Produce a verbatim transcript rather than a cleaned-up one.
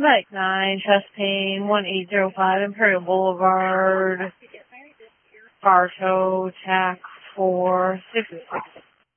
Medic nine, chest pain, one eight zero five, Imperial Boulevard, Bartow, T A C four six six.